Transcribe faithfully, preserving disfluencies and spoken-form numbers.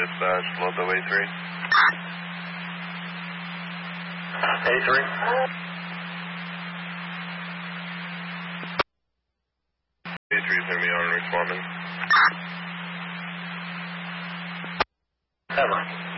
dispatch, Loto A three. A three. A three is going to be on and responding. Ever.